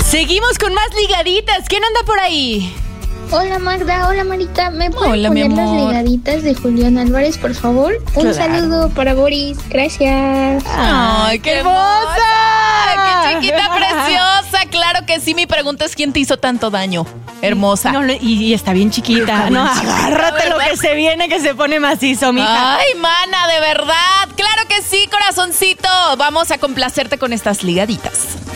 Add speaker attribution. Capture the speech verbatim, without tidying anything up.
Speaker 1: Seguimos con más ligaditas. ¿Quién anda por ahí?
Speaker 2: Hola Magda, hola Marita. ¿Me pueden
Speaker 1: Hola,
Speaker 2: poner
Speaker 1: mi
Speaker 2: las
Speaker 1: amor.
Speaker 2: ligaditas de Julián Álvarez, por favor? Un
Speaker 1: Claro.
Speaker 2: saludo para Boris. Gracias.
Speaker 1: ¡Ay, qué hermosa! ¡Qué chiquita preciosa! Claro que sí, mi pregunta es ¿quién te hizo tanto daño? Hermosa.
Speaker 3: No, y, y está bien chiquita.
Speaker 1: Está bien
Speaker 3: No,
Speaker 1: chiquita,
Speaker 3: agárrate lo
Speaker 1: ¿verdad?
Speaker 3: que se viene, que se pone macizo, mija.
Speaker 1: Ay, mana, de verdad. Claro que sí, corazoncito. Vamos a complacerte con estas ligaditas.